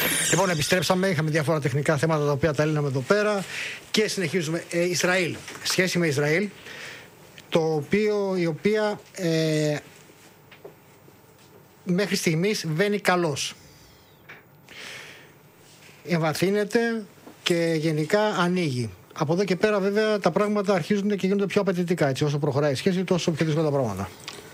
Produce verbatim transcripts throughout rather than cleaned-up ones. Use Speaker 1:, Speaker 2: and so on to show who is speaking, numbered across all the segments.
Speaker 1: Λοιπόν, επιστρέψαμε. Είχαμε διάφορα τεχνικά θέματα τα οποία τα λύναμε εδώ πέρα και συνεχίζουμε. Ε, Ισραήλ. Σχέση με Ισραήλ, το οποίο, η οποία ε, μέχρι στιγμής βαίνει καλώς. Εμβαθύνεται και γενικά ανοίγει. Από εδώ και πέρα, βέβαια, τα πράγματα αρχίζουν και γίνονται πιο απαιτητικά. Έτσι, όσο προχωράει η σχέση, τόσο πιο δύσκολα τα πράγματα.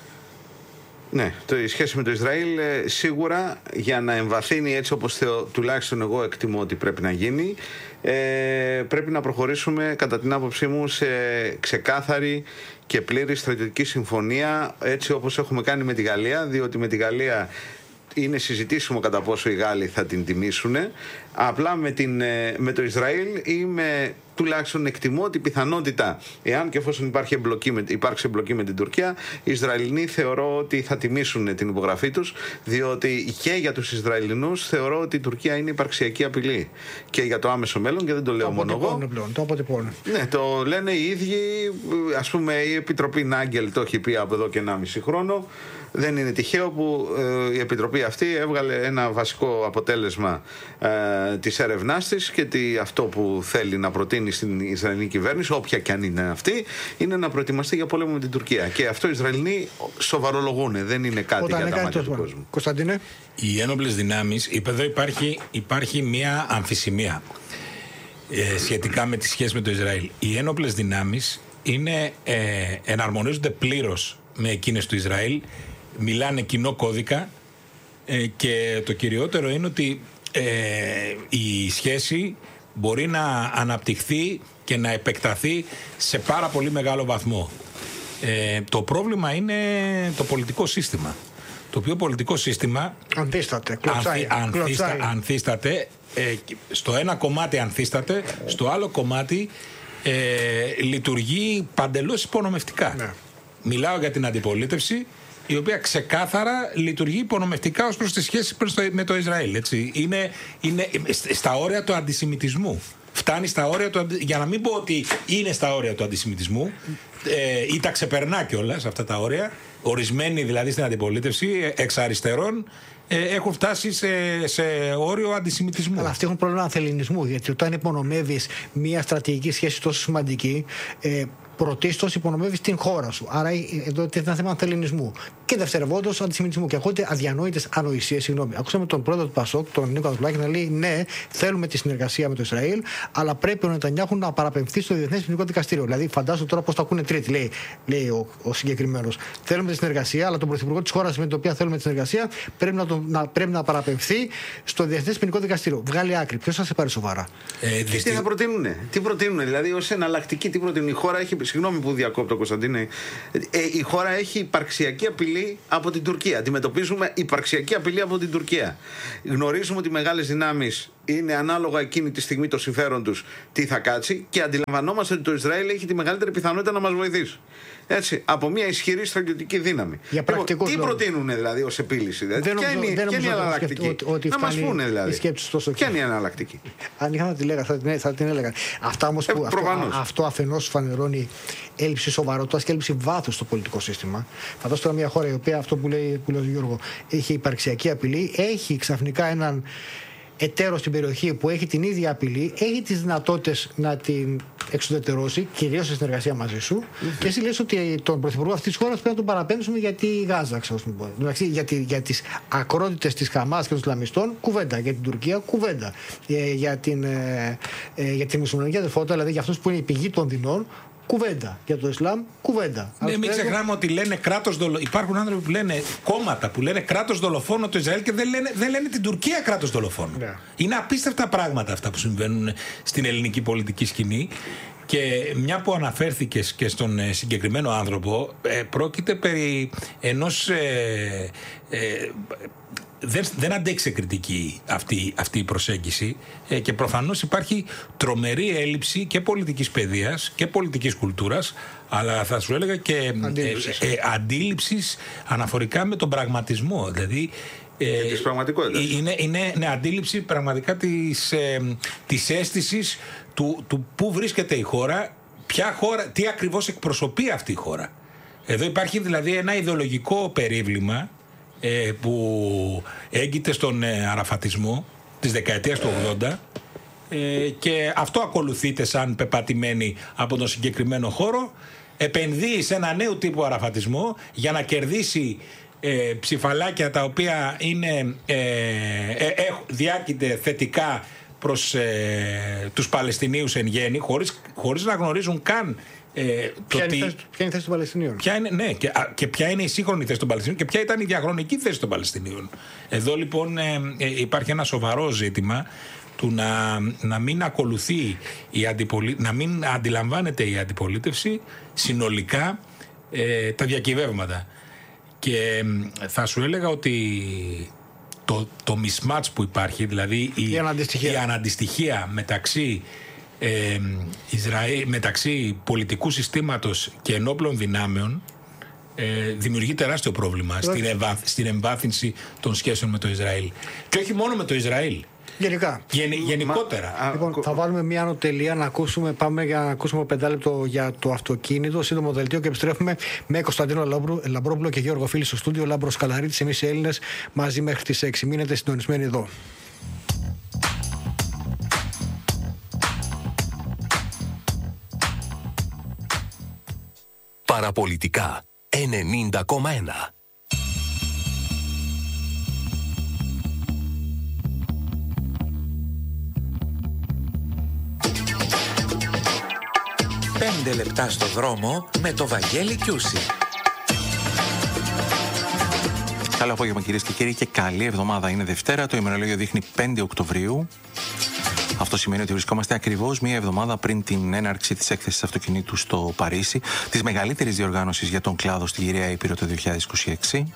Speaker 2: Ναι, το, η σχέση με το Ισραήλ ε, σίγουρα για να εμβαθύνει έτσι όπως θεω, τουλάχιστον εγώ εκτιμώ ότι πρέπει να γίνει, ε, πρέπει να προχωρήσουμε κατά την άποψή μου σε ξεκάθαρη και πλήρη στρατιωτική συμφωνία, έτσι όπως έχουμε κάνει με τη Γαλλία, διότι με τη Γαλλία είναι συζητήσιμο κατά πόσο οι Γάλλοι θα την τιμήσουν. Απλά με, την, με το Ισραήλ είμαι, τουλάχιστον εκτιμώ ότι η πιθανότητα, εάν και εφόσον υπάρχει εμπλοκή με, υπάρξει εμπλοκή με την Τουρκία, οι Ισραηλινοί θεωρώ ότι θα τιμήσουν την υπογραφή τους, διότι και για τους Ισραηλινούς θεωρώ ότι η Τουρκία είναι υπαρξιακή απειλή και για το άμεσο μέλλον, και δεν το λέω το μόνο εγώ.
Speaker 1: Πλέον, το αποτυπώνουν.
Speaker 2: Ναι, το λένε οι ίδιοι. Ας πούμε, η Επιτροπή Νάγκελ το έχει πει από εδώ και ενάμιση χρόνο. Δεν είναι τυχαίο που ε, η Επιτροπή αυτή έβγαλε ένα βασικό αποτέλεσμα ε, της έρευνάς της, και τι, αυτό που θέλει να προτείνει στην Ισραηλινή κυβέρνηση, όποια και αν είναι αυτή, είναι να προετοιμαστεί για πόλεμο με την Τουρκία. Και αυτό οι Ισραηλινοί σοβαρολογούν, δεν είναι κάτι Όταν για τα μάτια του κόσμου.
Speaker 1: Κωνσταντίνε.
Speaker 3: Οι ένοπλες δυνάμεις, είπε εδώ υπάρχει, υπάρχει μια αμφισημία ε, σχετικά με τη σχέση με το Ισραήλ. Οι ένοπλες δυνάμεις είναι, ε, εναρμονίζονται πλήρως με εκείνες του Ισραήλ, μιλάνε κοινό κώδικα, ε, και το κυριότερο είναι ότι ε, η σχέση μπορεί να αναπτυχθεί και να επεκταθεί σε πάρα πολύ μεγάλο βαθμό. Ε, το πρόβλημα είναι το πολιτικό σύστημα, το οποίο πολιτικό σύστημα
Speaker 1: ανθίσταται,
Speaker 3: ανθί, ανθίστα, ανθίσταται ε, στο ένα κομμάτι ανθίσταται, στο άλλο κομμάτι ε, λειτουργεί παντελώς υπονομευτικά. Ναι. Μιλάω για την αντιπολίτευση, η οποία ξεκάθαρα λειτουργεί υπονομευτικά ως προς τη σχέση προς το, με το Ισραήλ. Έτσι. Είναι, είναι στα όρια του αντισημιτισμού. Φτάνει στα όρια του, για να μην πω ότι είναι στα όρια του αντισημιτισμού, ε, ή τα ξεπερνά κιόλας αυτά τα όρια. Ορισμένοι δηλαδή στην αντιπολίτευση εξ αριστερών ε, έχουν φτάσει σε, σε όριο αντισημιτισμού. Αλλά
Speaker 1: αυτοί έχουν πρόβλημα ανθεληνισμού, γιατί όταν υπονομεύεις μια στρατηγική σχέση τόσο σημαντική, ε, πρωτίστως υπονομεύεις την χώρα σου. Άρα εδώ είναι ένα θέμα ανθεληνισμού. Και δευτερευόντως αντισημιτισμού. Και ακούγονται αδιανόητες ανοησίες. Συγγνώμη. Ακούσαμε τον πρόεδρο του Πασόκ, τον Νίκο Ανδρουλάκη, να λέει: ναι, θέλουμε τη συνεργασία με το Ισραήλ, αλλά πρέπει ο Νετανιάχου να παραπεμφθεί στο Διεθνές Ποινικό Δικαστήριο. Δηλαδή, φαντάζομαι τώρα πώς το ακούνε τρίτη, λέει, λέει ο, ο συγκεκριμένος. Θέλουμε τη συνεργασία, αλλά τον πρωθυπουργό της χώρας με τον οποίο θέλουμε τη συνεργασία πρέπει να, το, να, πρέπει να παραπεμφθεί στο Διεθνές Ποινικό Δικαστήριο. Βγάλει άκρη. Ποιος θα σε πάρει σοβαρά?
Speaker 2: Ε, τι θα προτείνουνε, τι προτείνουνε, δηλαδή ως εναλλακτική, τι προτείνουν? Η χώρα έχει, συγγνώμη που διακόπτω, Κωνσταντίνε, ε, η χώρα έχει υπαρξιακή απειλή από την Τουρκία. Αντιμετωπίζουμε υπαρξιακή απειλή από την Τουρκία. Γνωρίζουμε ότι οι μεγάλες δυνάμεις είναι ανάλογα εκείνη τη στιγμή το συμφέρον τους τι θα κάτσει, και αντιλαμβανόμαστε ότι το Ισραήλ έχει τη μεγαλύτερη πιθανότητα να μας βοηθήσει. Έτσι, από μια ισχυρή στρατιωτική δύναμη.
Speaker 1: Για
Speaker 2: λοιπόν, τι προτείνουν δηλαδή ως επίλυση? Δηλαδή,
Speaker 1: δεν
Speaker 2: ποια είναι,
Speaker 1: δεν
Speaker 2: ποια είναι η εναλλακτική?
Speaker 1: Ότι, ότι
Speaker 2: να μας πούνε δηλαδή. Ποια είναι η εναλλακτική?
Speaker 1: Αν είχα να τη λέγα, θα την, θα την έλεγα. Αυτά όμως που, ε, αυτό, αυτό αφενός φανερώνει έλλειψη σοβαρότητας και έλλειψη βάθους στο πολιτικό σύστημα. Φαντάζομαι τώρα μια χώρα η οποία, αυτό που λέει, που λέει ο Γιώργο, έχει υπαρξιακή απειλή, έχει ξαφνικά έναν εταίρο στην περιοχή που έχει την ίδια απειλή, έχει τις δυνατότητες να την εξουδετερώσει, κυρίως σε συνεργασία μαζί σου, mm-hmm. και εσύ λες ότι τον πρωθυπουργό αυτής της χώρας πρέπει να τον παραπέμψουμε για τη Γάζα, ξέρω, για, τη, για τις ακρότητες της Χαμάς και των Ισλαμιστών, κουβέντα. Για την Τουρκία, κουβέντα. Ε, για την, ε, ε, για την μουσουλμανική αδερφότητα, δηλαδή για αυτούς που είναι η πηγή των δεινών, κουβέντα. Για το Ισλάμ, κουβέντα.
Speaker 3: Ναι, μην ξεχνάμε ότι λένε κράτος δολοφόνο. Υπάρχουν άνθρωποι που λένε, κόμματα που λένε κράτος δολοφόνο το Ισραήλ, και δεν λένε, δεν λένε την Τουρκία κράτος δολοφόνο. Ναι. Είναι απίστευτα πράγματα αυτά που συμβαίνουν στην ελληνική πολιτική σκηνή. Και μια που αναφέρθηκες και στον συγκεκριμένο άνθρωπο, ε, πρόκειται περί ενός ε, ε, Δεν, δεν αντέξει κριτική αυτή, αυτή η προσέγγιση, ε, και προφανώς υπάρχει τρομερή έλλειψη και πολιτικής παιδείας και πολιτικής κουλτούρας, αλλά θα σου έλεγα και αντίληψης, ε, ε, αντίληψης αναφορικά με τον πραγματισμό. Δηλαδή
Speaker 2: ε, της πραγματικότητας.
Speaker 3: Είναι, είναι ναι, αντίληψη πραγματικά της, ε, της αίσθησης του, του πού βρίσκεται η χώρα, ποια χώρα, τι ακριβώς εκπροσωπεί αυτή η χώρα. Εδώ υπάρχει δηλαδή ένα ιδεολογικό περίβλημα που έγκυται στον αραφατισμό, της δεκαετίας του ογδόντα, ε, και αυτό ακολουθείται σαν πεπατημένη από τον συγκεκριμένο χώρο. Επενδύει σε ένα νέο τύπο αραφατισμό για να κερδίσει ε, ψηφαλάκια τα οποία είναι, ε, ε, ε, διάκειται θετικά προς ε, τους Παλαιστινίους εν γέννη, χωρίς, χωρίς να γνωρίζουν καν ε, το
Speaker 1: ποια,
Speaker 3: τι,
Speaker 1: είναι, ποια είναι η θέση των Παλαιστινίων.
Speaker 3: Ποια είναι, ναι, και, και ποια είναι η σύγχρονη θέση των Παλαιστινίων και ποια ήταν η διαχρονική θέση των Παλαιστινίων. Εδώ λοιπόν ε, ε, υπάρχει ένα σοβαρό ζήτημα του να, να μην ακολουθεί η αντιπολί... να μην αντιλαμβάνεται η αντιπολίτευση συνολικά ε, τα διακυβεύματα. Και ε, θα σου έλεγα ότι το, το mismatch που υπάρχει, δηλαδή η,
Speaker 1: η αναντιστοιχεία,
Speaker 3: η αναντιστοιχεία μεταξύ, ε, Ισραήλ, μεταξύ πολιτικού συστήματος και ενόπλων δυνάμεων, ε, δημιουργεί τεράστιο πρόβλημα στην, ευα... στην εμβάθυνση των σχέσεων με το Ισραήλ. Και όχι μόνο με το Ισραήλ.
Speaker 1: Γενικά.
Speaker 3: Γεν, γενικότερα.
Speaker 1: Μα, λοιπόν, θα βάλουμε μια ανωτελεία να ακούσουμε, πάμε για να ακούσουμε πεντάλεπτο για το αυτοκίνητο, σύντομο δελτίο, και επιστρέφουμε με Κωνσταντίνο Λαμπρόπουλο και Γιώργο Φίλη στο στούντιο. Λάμπρος Καλαρίτης, εμείς οι Έλληνες, μαζί μέχρι τις έξι. Μείνετε συντονισμένοι εδώ.
Speaker 4: Παραπολιτικά ενενήντα κόμμα ένα.
Speaker 5: Πέντε λεπτά στο δρόμο με το Βαγγέλη Κιούση.
Speaker 6: Καλό απόγευμα κυρίες και κύριοι και καλή εβδομάδα. Είναι Δευτέρα, το ημερολόγιο δείχνει πέντε Οκτωβρίου. Αυτό σημαίνει ότι βρισκόμαστε ακριβώς μία εβδομάδα πριν την έναρξη της έκθεσης αυτοκινήτου στο Παρίσι, της μεγαλύτερης διοργάνωσης για τον κλάδο στη Γυραιά Ήπειρο το δύο χιλιάδες είκοσι έξι.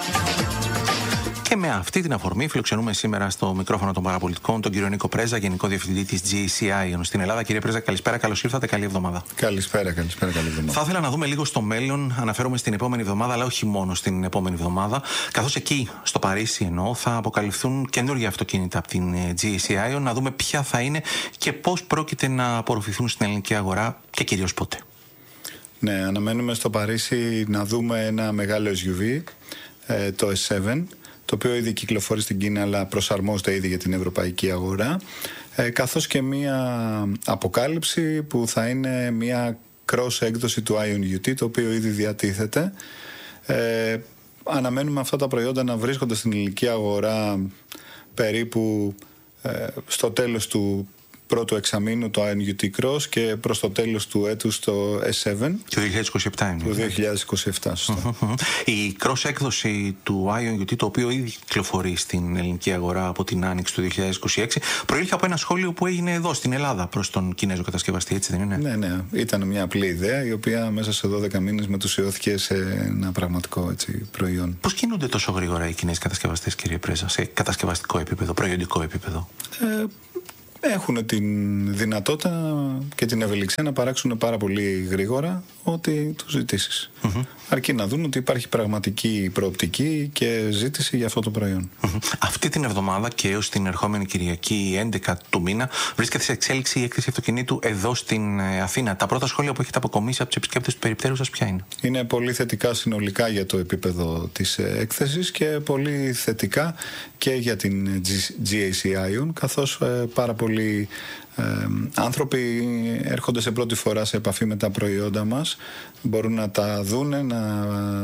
Speaker 6: Και με αυτή την αφορμή φιλοξενούμε σήμερα στο μικρόφωνο των παραπολιτικών τον κύριο Νίκο Πρέζα, Γενικό Διευθυντή της τζι έι σι Ion στην Ελλάδα. Κύριε Πρέζα, καλησπέρα, καλώς ήρθατε, καλή εβδομάδα.
Speaker 7: Καλησπέρα, καλησπέρα, καλή εβδομάδα.
Speaker 6: Θα ήθελα να δούμε λίγο στο μέλλον, αναφέρομαι στην επόμενη εβδομάδα, αλλά όχι μόνο στην επόμενη εβδομάδα, καθώς εκεί, στο Παρίσι εννοώ, θα αποκαλυφθούν καινούργια αυτοκίνητα από την τζι έι σι Ion, να δούμε ποια θα είναι και πώς πρόκειται να απορροφηθούν στην ελληνική αγορά και κυρίως πότε.
Speaker 7: Ναι, αναμένουμε στο Παρίσι να δούμε ένα μεγάλο ες γιου βι, το ες επτά, το οποίο ήδη κυκλοφορεί στην Κίνα αλλά προσαρμόζεται ήδη για την ευρωπαϊκή αγορά, ε, καθώς και μία αποκάλυψη που θα είναι μία cross έκδοση του Ion γιου τι, το οποίο ήδη διατίθεται. Ε, αναμένουμε αυτά τα προϊόντα να βρίσκονται στην ελληνική αγορά περίπου ε, στο τέλος του πρώτο εξαμήνου το Ion γιου τι Cross και προς το τέλος του έτους το ες επτά.
Speaker 6: Το δύο χιλιάδες είκοσι επτά είναι.
Speaker 7: Το δύο χιλιάδες είκοσι επτά, σωστά.
Speaker 6: Η cross έκδοση του Ion γιου τι, το οποίο ήδη κυκλοφορεί στην ελληνική αγορά από την άνοιξη του δύο χιλιάδες είκοσι έξι, προήλθε από ένα σχόλιο που έγινε εδώ στην Ελλάδα προς τον Κινέζο κατασκευαστή, έτσι δεν είναι?
Speaker 7: Ναι, ναι. Ήταν μια απλή ιδέα η οποία μέσα σε δώδεκα μήνες μετουσιώθηκε σε ένα πραγματικό έτσι, προϊόν.
Speaker 6: Πώς κινούνται τόσο γρήγορα οι Κινέζοι κατασκευαστές, κύριε Πρέζα, σε κατασκευαστικό επίπεδο, προϊόντικό επίπεδο?
Speaker 7: Ε, Έχουν την δυνατότητα και την ευελιξία να παράξουν πάρα πολύ γρήγορα ό,τι τους ζητήσεις. Mm-hmm. Αρκεί να δουν ότι υπάρχει πραγματική προοπτική και ζήτηση για αυτό το προϊόν.
Speaker 6: Mm-hmm. Αυτή την εβδομάδα και έως την ερχόμενη Κυριακή έντεκα του μήνα βρίσκεται σε εξέλιξη η έκθεση αυτοκινήτου εδώ στην Αθήνα. Τα πρώτα σχόλια που έχετε αποκομίσει από τους επισκέπτες του περιπτέρου σας ποια είναι?
Speaker 7: Είναι πολύ θετικά συνολικά για το επίπεδο της έκθεσης και πολύ θετικά και για την τζι έι σι Ion, καθώς ε, πάρα πολλοί ε, άνθρωποι έρχονται σε πρώτη φορά σε επαφή με τα προϊόντα μας, μπορούν να τα δούνε, να,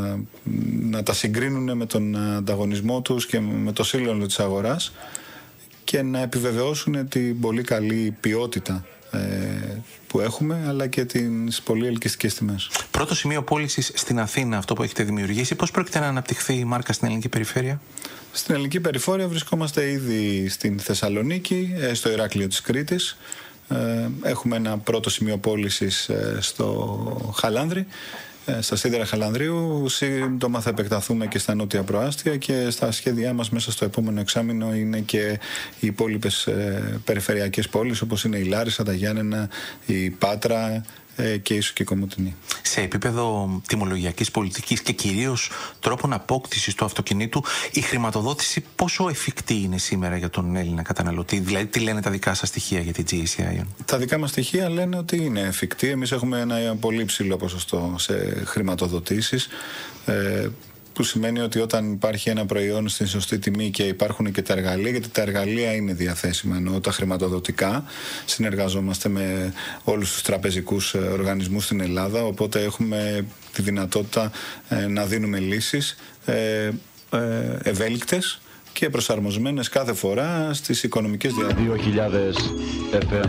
Speaker 7: να τα συγκρίνουν με τον ανταγωνισμό τους και με το σύλλογο της αγοράς και να επιβεβαιώσουν την πολύ καλή ποιότητα ε, που έχουμε, αλλά και τις πολύ ελκυστικές τιμές.
Speaker 6: Πρώτο σημείο πώλησης στην Αθήνα, αυτό που έχετε δημιουργήσει, πώς πρόκειται να αναπτυχθεί η μάρκα στην ελληνική περιφέρεια?
Speaker 7: Στην ελληνική περιφέρεια βρισκόμαστε ήδη στην Θεσσαλονίκη, στο Ηράκλειο της Κρήτης. Έχουμε ένα πρώτο σημείο πώλησης στο Χαλάνδρη, στα σίδερα Χαλανδρίου. Σύντομα θα επεκταθούμε και στα νότια προάστια και στα σχέδιά μας μέσα στο επόμενο εξάμηνο είναι και οι υπόλοιπες περιφερειακές πόλεις, όπως είναι η Λάρισα, τα Γιάννενα, η Πάτρα και ίσως και η Κομοτηνή.
Speaker 6: Σε επίπεδο τιμολογιακής πολιτικής και κυρίως τρόπων απόκτησης του αυτοκινήτου, η χρηματοδότηση πόσο εφικτή είναι σήμερα για τον Έλληνα καταναλωτή? Δηλαδή, τι λένε τα δικά σας στοιχεία για την τζι έι σι Ion?
Speaker 7: Τα δικά μας στοιχεία λένε ότι είναι εφικτή. Εμείς έχουμε ένα πολύ ψηλό ποσοστό σε χρηματοδοτήσεις. Ε, που σημαίνει ότι όταν υπάρχει ένα προϊόν στην σωστή τιμή και υπάρχουν και τα εργαλεία, γιατί τα εργαλεία είναι διαθέσιμα, εννοώ τα χρηματοδοτικά, συνεργαζόμαστε με όλους τους τραπεζικούς οργανισμούς στην Ελλάδα, οπότε έχουμε τη δυνατότητα ε, να δίνουμε λύσεις ε, ε, ευέλικτες και προσαρμοσμένες κάθε φορά στις οικονομικές διαδικασίες.
Speaker 8: δύο χιλιάδες εφ εμ.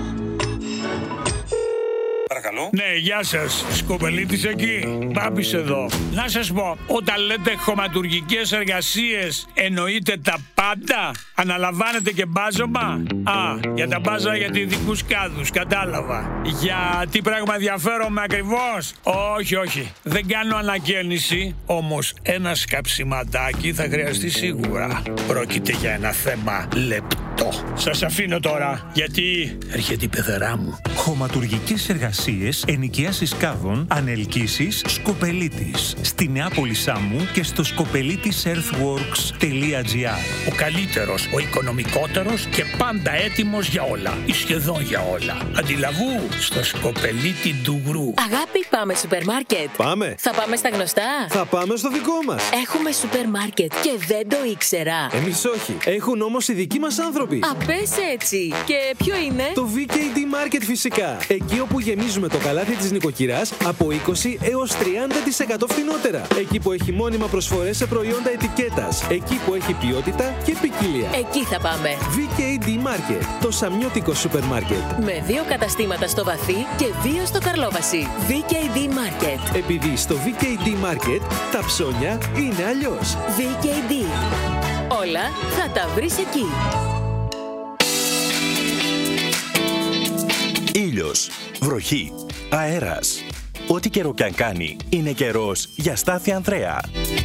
Speaker 9: Παρακαλώ. Ναι, γεια σας. Σκοπελίτης εκεί. Πάπης εδώ. Να σας πω, όταν λέτε χωματουργικές εργασίες, εννοείτε τα πάντα? Αναλαμβάνετε και μπάζωμα? Α, για τα μπάζα για ειδικούς κάδους, κατάλαβα. Για τι πράγμα ενδιαφέρομαι ακριβώς? Όχι, όχι. Δεν κάνω ανακαίνιση, όμως ένα σκαψιματάκι θα χρειαστεί σίγουρα. Πρόκειται για ένα θέμα λεπτό. Σας αφήνω τώρα, γιατί έρχεται η πεθερά μου.
Speaker 10: Χωματουργικές εργασίες, ενοικιάσεις κάδων, ανελκύσεις, Σκοπελίτης. Στη Νεάπολη Σάμου και στο σκοπελίτης earthworks τελεία τζι άρ.
Speaker 9: Ο καλύτερος, ο οικονομικότερος και πάντα έτοιμος για όλα. Ή σχεδόν για όλα. Αντιλαβού στο Σκοπελίτη Ντουγρού.
Speaker 11: Αγάπη, πάμε σούπερ μάρκετ.
Speaker 12: Πάμε.
Speaker 11: Θα πάμε στα γνωστά.
Speaker 12: Θα πάμε στο δικό μας.
Speaker 11: Έχουμε σούπερ μάρκετ και δεν το ήξερα.
Speaker 12: Εμείς όχι. Έχουν όμως οι δικοί μας άνθρωποι.
Speaker 11: Α, πες έτσι. Και ποιο είναι?
Speaker 12: Το βι κέι ντι Market φυσικά. Εκεί όπου γεμίζουμε το καλάθι της νοικοκυράς από είκοσι έως τριάντα τοις εκατό φθηνότερα. Εκεί που έχει μόνιμα προσφορές σε προϊόντα ετικέτας. Εκεί που έχει ποιότητα και ποικιλία.
Speaker 11: Εκεί θα πάμε.
Speaker 12: βι κέι ντι Market, το σαμιώτικο σούπερ μάρκετ.
Speaker 11: Με δύο καταστήματα στο Βαθύ και δύο στο Καρλόβαση. βι κέι ντι Market.
Speaker 12: Επειδή στο βι κέι ντι Market τα ψώνια είναι αλλιώς.
Speaker 11: βι κέι ντι. Όλα θα τα βρεις εκεί.
Speaker 13: Ήλιος, βροχή, αέρας. Ό,τι καιρό κι αν κάνει, είναι καιρός για Στάθη Ανδρέα.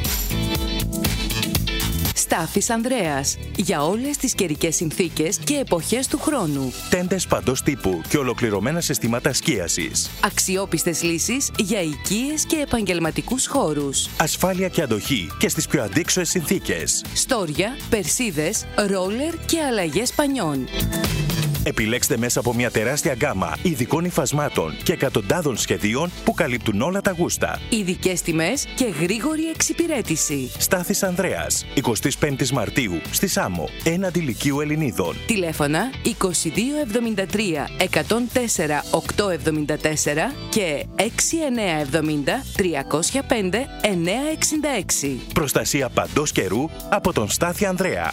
Speaker 14: Στάθης Ανδρέας. Για όλες τις καιρικές συνθήκες και εποχές του χρόνου.
Speaker 13: Τέντες παντός τύπου και ολοκληρωμένα συστήματα σκίασης.
Speaker 14: Αξιόπιστες λύσεις για οικίες και επαγγελματικούς χώρους.
Speaker 13: Ασφάλεια και αντοχή και στις πιο αντίξωες συνθήκες.
Speaker 14: Στόρια, περσίδες, ρόλερ και αλλαγές πανιών.
Speaker 13: Επιλέξτε μέσα από μια τεράστια γκάμα ειδικών υφασμάτων και εκατοντάδων σχεδίων που καλύπτουν όλα τα γούστα.
Speaker 14: Ειδικές τιμές και γρήγορη εξυπηρέτηση.
Speaker 13: Στάθης Ανδρέας, εικοστή πέμπτη Μαρτίου, στη Σάμο, έναντι Λυκείου Ελληνίδων.
Speaker 14: Τηλέφωνα είκοσι δύο εβδομήντα τρία εκατόν τέσσερα οκτακόσια εβδομήντα τέσσερα και έξι εννιά εβδομήντα τριακόσια πέντε εννιακόσια εξήντα έξι.
Speaker 13: Προστασία παντός καιρού από τον Στάθη Ανδρέα.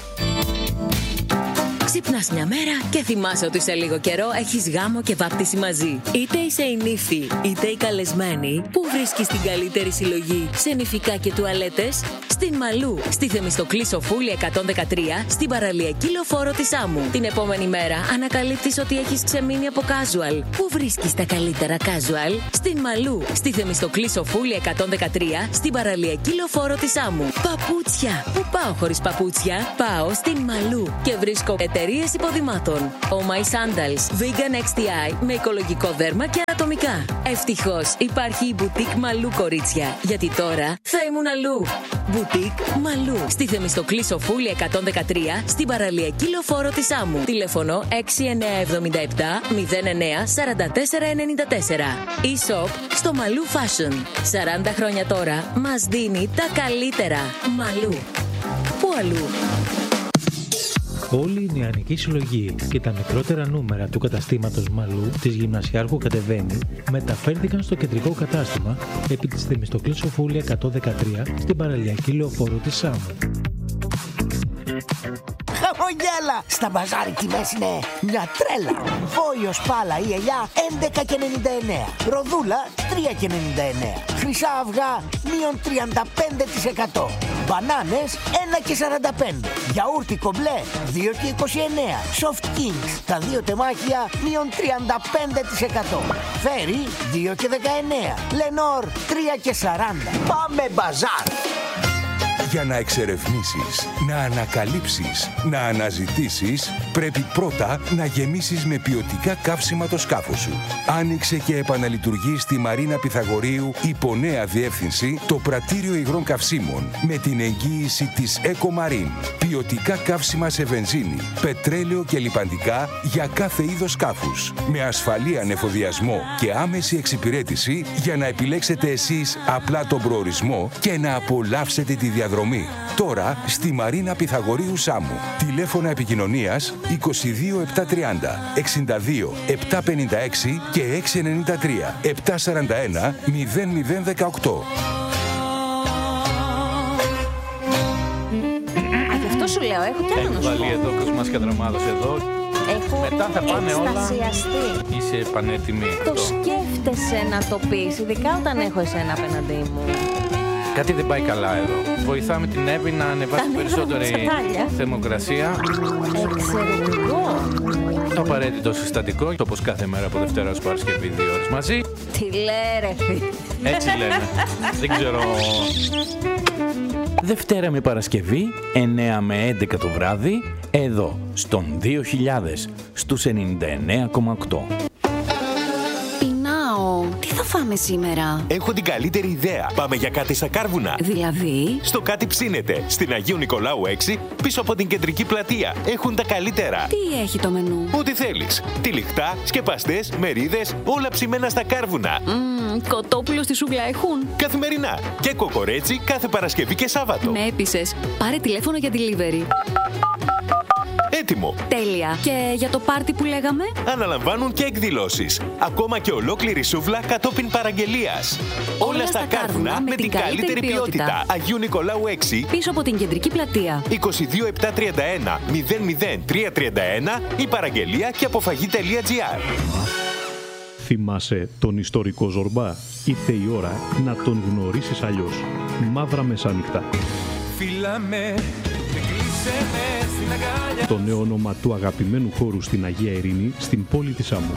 Speaker 11: Ξυπνάς μια μέρα και θυμάσαι ότι σε λίγο καιρό έχεις γάμο και βάπτιση μαζί. Είτε είσαι η νύφη, είτε η καλεσμένη, που βρίσκεις την καλύτερη συλλογή σε νηφικά και τουαλέτες? Στην Μαλού, στη Θεμιστοκλή Σοφούλη εκατόν δεκατρία, στην παραλιακή λεωφόρο της Άμμου. Την επόμενη μέρα ανακαλύπτεις ότι έχεις ξεμείνει από casual. Πού βρίσκεις τα καλύτερα casual? Στην Μαλού, στη Θεμιστοκλή Σοφούλη εκατόν δεκατρία, στην παραλιακή λεωφόρο της Άμμου. Παπούτσια. Πού πάω χωρίς παπούτσια? Πάω στην Μαλού και βρίσκω εταιρείες υποδημάτων. Oh My Sandals, Vegan εξ τι άι με οικολογικό δέρμα και ανατομικά. Ευτυχώς υπάρχει η Boutique Μαλού, κορίτσια, γιατί τώρα θα ήμουν αλλού. Boutique Μαλού, στη Θεμιστοκλή Σοφούλη εκατόν δεκατρία, στην παραλιακή λεωφόρο της Άμμου. Τηλέφωνο έξι εννιά εβδομήντα επτά μηδέν εννιά σαράντα τέσσερα ενενήντα τέσσερα. E-shop στο Μαλού Fashion. σαράντα χρόνια τώρα μας δίνει τα καλύτερα. Μαλού. Πού αλλού?
Speaker 15: Όλη η νεανική συλλογή και τα μικρότερα νούμερα του καταστήματος Μαλού της Γυμνασιάρχου Κατεβαίνει μεταφέρθηκαν στο κεντρικό κατάστημα επί της Θεμιστοκλής Σοφούλη εκατόν δεκατρία στην παραλιακή λεωφόρο της Σάμου.
Speaker 16: Χαμογέλα! Στα μπαζάρι τιμές είναι μια τρέλα. Βόλιος, πάλα ή ελιά έντεκα και ενενήντα εννέα. Ροδούλα τρία και ενενήντα εννέα. Χρυσά αυγά μείον τριάντα πέντε τοις εκατό. Μπανάνες ένα και σαράντα πέντε. Γιαούρτι κομπλέ δύο και είκοσι εννέα. Soft Kings τα δύο τεμάχια μείον τριάντα πέντε τοις εκατό. Φέρι δύο και δεκαεννέα. Λενόρ τρία και σαράντα. Πάμε μπαζάρ!
Speaker 17: Για να εξερευνήσεις, να ανακαλύψεις, να αναζητήσεις, πρέπει πρώτα να γεμίσεις με ποιοτικά καύσιμα το σκάφος σου. Άνοιξε και επαναλειτουργεί στη Μαρίνα Πυθαγορείου υπό νέα διεύθυνση το πρατήριο υγρών καυσίμων με την εγγύηση της EcoMarine. Ποιοτικά καύσιμα σε βενζίνη, πετρέλαιο και λιπαντικά για κάθε είδος σκάφους. Με ασφαλή ανεφοδιασμό και άμεση εξυπηρέτηση για να επιλέξετε εσείς απλά τον προορισμό και να απολαύσετε τη διαδρομή. Τώρα στη Μαρίνα Πυθαγορείου Σάμου. Τηλέφωνα επικοινωνίας είκοσι δύο επτακόσια τριάντα εξήντα δύο επτακόσια πενήντα έξι και έξι εννιά τρία επτακόσια σαράντα ένα μηδέν μηδέν δεκαοκτώ.
Speaker 18: Α, γι' αυτό σου λέω, έχω κι άλλο να σου πω.
Speaker 19: Έχει βάλει εδώ Κοσμάς Κατραμάδος εδώ.
Speaker 18: Έχω
Speaker 19: μετά θα πάνε
Speaker 18: εκστασιαστεί.
Speaker 19: Όλα. Είσαι πανέτοιμη.
Speaker 18: Το αυτό. Σκέφτεσαι να το πεις, ειδικά όταν έχω εσένα απέναντί μου.
Speaker 19: Κάτι δεν πάει καλά εδώ. Βοηθάμε την Εύη να ανεβάσει περισσότερη θερμοκρασία.
Speaker 18: Εξαιρετικό.
Speaker 19: Το απαραίτητο συστατικό, όπως κάθε μέρα από Δευτέρα ως Παρασκευή, δύο ώρες μαζί.
Speaker 18: Τι λέει ρε φίλε.
Speaker 19: Έτσι λένε. Δεν ξέρω. Δευτέρα με Παρασκευή, εννέα με έντεκα το βράδυ, εδώ, στον δύο χιλιάδες, στους ενενήντα εννέα κόμμα οκτώ.
Speaker 18: Τι θα φάμε σήμερα?
Speaker 13: Έχω την καλύτερη ιδέα. Πάμε για κάτι στα Κάρβουνα.
Speaker 18: Δηλαδή?
Speaker 13: Στο Κάτι Ψήνεται. Στην Αγίου Νικολάου έξι, πίσω από την κεντρική πλατεία. Έχουν τα καλύτερα.
Speaker 18: Τι έχει το μενού?
Speaker 13: Ό,τι θέλεις. Τυλιχτά, σκεπαστές, μερίδες, όλα ψημένα στα Κάρβουνα.
Speaker 18: Mm, κοτόπουλο στη σούγκλα έχουν?
Speaker 13: Καθημερινά. Και κοκορέτσι κάθε Παρασκευή και Σάββατο.
Speaker 18: Με έπεισες. Πάρε τηλέφωνο για delivery.
Speaker 13: Έτοιμο.
Speaker 18: Τέλεια. Και για το πάρτι που λέγαμε?
Speaker 13: Αναλαμβάνουν και εκδηλώσεις. Ακόμα και ολόκληρη σούβλα κατόπιν παραγγελίας. Όλα, Όλα στα Κάρβουνα με την καλύτερη ποιότητα. ποιότητα. Αγίου Νικολάου έξι.
Speaker 18: Πίσω από την κεντρική πλατεία.
Speaker 13: είκοσι δύο επτακόσια τριάντα ένα μηδέν μηδέν τριακόσια τριάντα ένα η παραγγελία και αποφαγή.gr.
Speaker 20: Θυμάσαι τον ιστορικό Ζορμπά? Ήρθε η ώρα να τον γνωρίσεις αλλιώς. Μαύρα Μεσάνυχτα. Φύλαμε. Το νέο όνομα του αγαπημένου χώρου στην Αγία Ειρήνη, στην πόλη της Σάμου.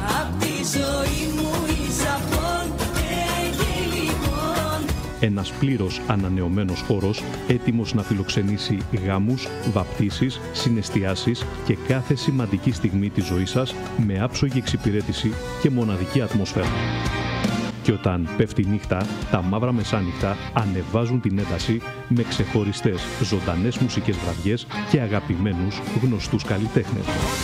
Speaker 20: Ένας πλήρως ανανεωμένος χώρος, έτοιμος να φιλοξενήσει γάμους, βαπτίσεις, συναισθιάσεις και κάθε σημαντική στιγμή της ζωής σας με άψογη εξυπηρέτηση και μοναδική ατμόσφαιρα. Και όταν πέφτει νύχτα, τα Μαύρα Μεσάνυχτα ανεβάζουν την ένταση με ξεχωριστές ζωντανές μουσικές βραδιές και αγαπημένους γνωστούς καλλιτέχνες.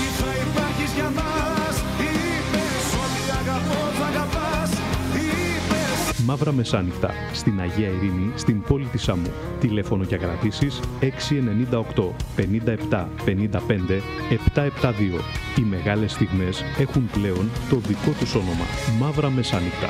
Speaker 20: Μαύρα Μεσάνυχτα, στην Αγία Ειρήνη, στην πόλη της Σάμου. Τηλέφωνο για κρατήσεις έξι εννιά οκτώ πενήντα επτά πενήντα πέντε επτακόσια εβδομήντα δύο. Οι μεγάλες στιγμές έχουν πλέον το δικό τους όνομα. Μαύρα Μεσάνυχτα.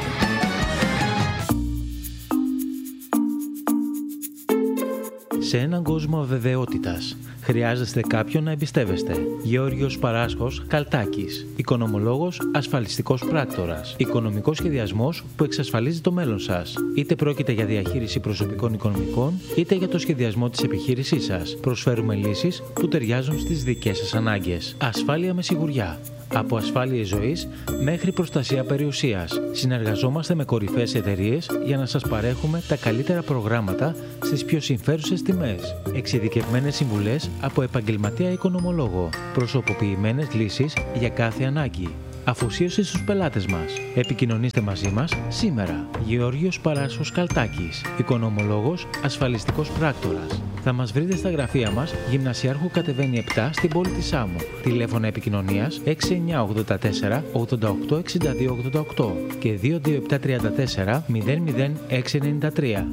Speaker 15: Σε έναν κόσμο αβεβαιότητας, χρειάζεστε κάποιον να εμπιστεύεστε. Γεώργιος Παράσχος Καλτάκης. Οικονομολόγος, ασφαλιστικός πράκτορας. Οικονομικός σχεδιασμός που εξασφαλίζει το μέλλον σας. Είτε πρόκειται για διαχείριση προσωπικών οικονομικών, είτε για το σχεδιασμό της επιχείρησής σας. Προσφέρουμε λύσεις που ταιριάζουν στις δικές σας ανάγκες. Ασφάλεια με σιγουριά. Από ασφάλειες ζωής μέχρι προστασία περιουσίας. Συνεργαζόμαστε με κορυφαίες εταιρείες για να σας παρέχουμε τα καλύτερα προγράμματα στις πιο συμφέρουσες τιμές. Εξειδικευμένες συμβουλές από επαγγελματία οικονομολόγο. Προσωποποιημένες λύσεις για κάθε ανάγκη. Αφοσίωση στους πελάτες μας. Επικοινωνήστε μαζί μας σήμερα. Γεώργιος Παράσχος Καλτάκης. Οικονομολόγος, ασφαλιστικός πράκτορας. Θα μας βρείτε στα γραφεία μας, Γυμνασιάρχου κατεβαίνει επτά στην πόλη της Σάμου. Τηλέφωνα επικοινωνίας έξι εννιά ογδόντα τέσσερα ογδόντα οκτώ εξήντα δύο ογδόντα οκτώ και δύο δύο επτά τριάντα τέσσερα μηδέν μηδέν έξι εννιά τρία.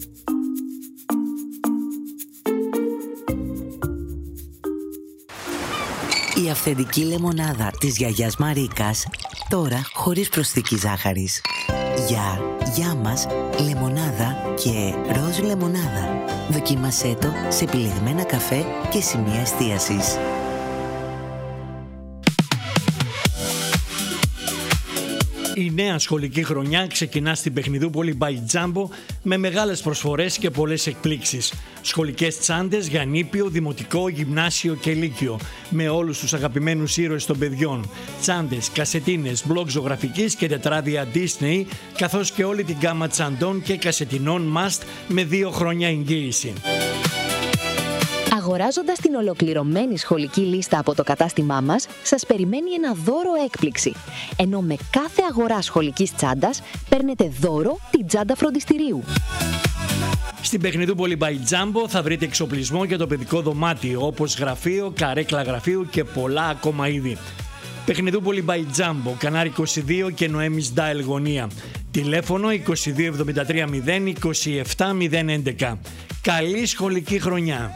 Speaker 21: Η αυθεντική λεμονάδα της γιαγιάς Μαρίκας, τώρα χωρίς προσθήκη ζάχαρης. Για, για μας, λεμονάδα και ροζ λεμονάδα. Δοκίμασέ το σε επιλεγμένα καφέ και σημεία εστίασης.
Speaker 22: Η νέα σχολική χρονιά ξεκινά στην Παιχνιδούπολη by Jumbo με μεγάλες προσφορές και πολλές εκπλήξεις. Σχολικές τσάντες για νήπιο, δημοτικό, γυμνάσιο και λύκειο με όλους τους αγαπημένους ήρωες των παιδιών. Τσάντες, κασετίνες, μπλοκ ζωγραφικής και τετράδια Disney, καθώς και όλη την γκάμα τσαντών και κασετινών Must με δύο χρόνια εγγύηση.
Speaker 11: Αγοράζοντας την ολοκληρωμένη σχολική λίστα από το κατάστημά μας, σας περιμένει ένα δώρο έκπληξη. Ενώ με κάθε αγορά σχολικής τσάντας παίρνετε δώρο την τσάντα φροντιστηρίου.
Speaker 22: Στην Παιχνιδούπολη by Jumbo θα βρείτε εξοπλισμό για το παιδικό δωμάτιο, όπως γραφείο, καρέκλα γραφείου και πολλά ακόμα είδη. Παιχνιδούπολη by Jumbo, Κανάρι είκοσι δύο και Νοέμις Ντάιλ γωνία. Τηλέφωνο είκοσι δύο εβδομήντα τρία μηδέν είκοσι επτά μηδέν έντεκα. Καλή σχολική χρονιά!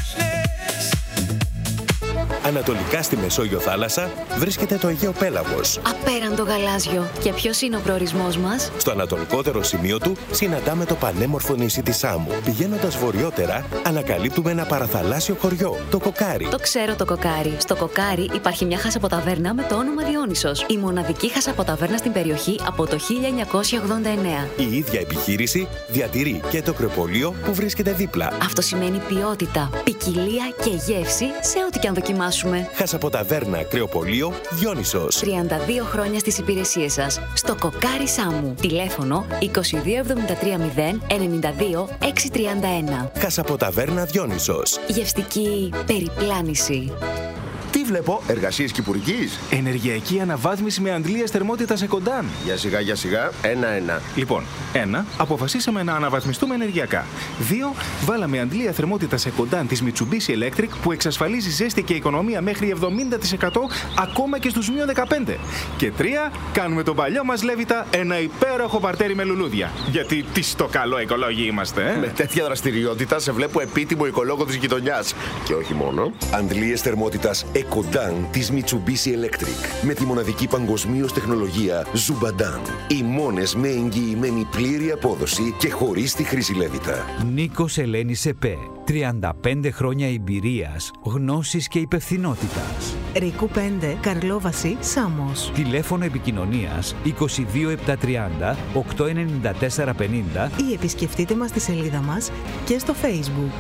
Speaker 13: Ανατολικά στη Μεσόγειο θάλασσα βρίσκεται το Αιγαίο Πέλαγος.
Speaker 11: Απέραντο γαλάζιο. Και ποιος είναι ο προορισμός μας?
Speaker 13: Στο ανατολικότερο σημείο του συναντάμε το πανέμορφο νησί της Σάμου. Πηγαίνοντας βορειότερα, ανακαλύπτουμε ένα παραθαλάσσιο χωριό, το Κοκάρι.
Speaker 11: Το ξέρω το Κοκάρι. Στο Κοκάρι υπάρχει μια χασαποταβέρνα με το όνομα Διόνυσος. Η μοναδική χασαποταβέρνα στην περιοχή από το χίλια εννιακόσια ογδόντα εννέα.
Speaker 13: Η ίδια επιχείρηση διατηρεί και το κρεοπολείο που βρίσκεται δίπλα.
Speaker 11: Αυτό σημαίνει ποιότητα, ποικιλία και γεύση σε ό,τι και αν δοκιμάσουμε.
Speaker 13: Χασαποταβέρνα Κρεοπολείο Διόνυσος.
Speaker 11: τριάντα δύο χρόνια στις υπηρεσίες σας. Στο Κοκάρι Σάμου. Τηλέφωνο είκοσι δύο εβδομήντα τρία μηδέν ενενήντα δύο εξακόσια τριάντα ένα.
Speaker 13: Χασαποταβέρνα Διόνυσος.
Speaker 11: Γευστική περιπλάνηση.
Speaker 2: Τι βλέπω, εργασίες κυπουρικής?
Speaker 3: Ενεργειακή αναβάθμιση με αντλίες θερμότητας Εκοντάν.
Speaker 2: Για σιγά, για σιγά, ένα-ένα.
Speaker 3: Λοιπόν, ένα, αποφασίσαμε να αναβαθμιστούμε ενεργειακά. Δύο, βάλαμε αντλία θερμότητας Εκοντάν της Mitsubishi Electric που εξασφαλίζει ζέστη και οικονομία μέχρι εβδομήντα τοις εκατό ακόμα και στους μείον δεκαπέντε. Και τρία, κάνουμε τον παλιό μας Λέβητα ένα υπέροχο παρτέρι με λουλούδια. Γιατί τι στο καλό οικολόγοι είμαστε, ε?
Speaker 2: Με τέτοια δραστηριότητα σε βλέπω επίτιμο οικολόγο της γειτονιάς. Και όχι μόνο.
Speaker 23: Αντλίες θερμότητας Εκοντάν της Mitsubishi Electric με τη μοναδική παγκοσμίως τεχνολογία Zubadan. Οι μόνες με εγγυημένη πλήρη απόδοση και χωρίς τη χρήση Λέβητα.
Speaker 24: Νίκος Ελένης ΕΠΕ. τριάντα πέντε χρόνια εμπειρίας, γνώσης και υπευθυνότητας.
Speaker 25: Ρίκου πέντε, Καρλόβαση, Σάμος.
Speaker 24: Τηλέφωνο επικοινωνίας είκοσι δύο επτακόσια τριάντα οκτακόσια ενενήντα τέσσερα πενήντα
Speaker 25: ή επισκεφτείτε μας στη σελίδα μας και στο Facebook.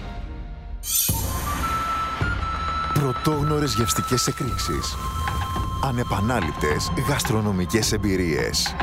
Speaker 26: Πρωτόγνωρες γευστικές εκρήξεις. Ανεπανάληπτες γαστρονομικές εμπειρίες.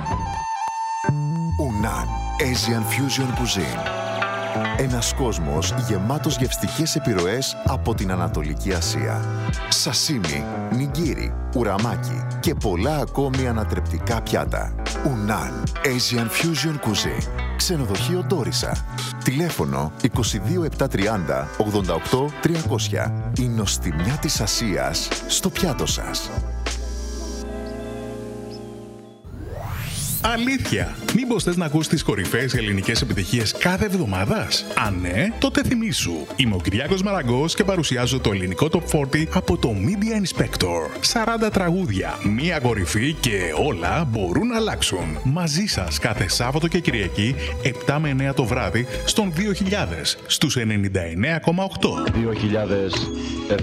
Speaker 26: Unan Asian Fusion Cuisine. Ένας κόσμος γεμάτος γευστικές επιρροές από την Ανατολική Ασία. Σασίμι, νιγκίρι, ουραμάκι και πολλά ακόμη ανατρεπτικά πιάτα. Unan Asian Fusion Cuisine. Ξενοδοχείο Ντόρισα. Τηλέφωνο είκοσι δύο επτακόσια τριάντα ογδόντα οκτώ τριακόσια. Η νοστιμιά της Ασίας στο πιάτο σας.
Speaker 27: Αλήθεια! Μήπως θες να ακούσεις τις κορυφαίες ελληνικές επιτυχίες κάθε εβδομάδας? Αν ναι, τότε θυμήσου. Είμαι ο Κυριάκος Μαραγκός και παρουσιάζω το ελληνικό Top σαράντα από το Media Inspector. σαράντα τραγούδια, μία κορυφή και όλα μπορούν να αλλάξουν. Μαζί σας κάθε Σάββατο και Κυριακή, επτά με εννέα το βράδυ, στον δύο χιλιάδες, στους ενενήντα εννέα κόμμα οκτώ.
Speaker 8: δύο χιλιάδες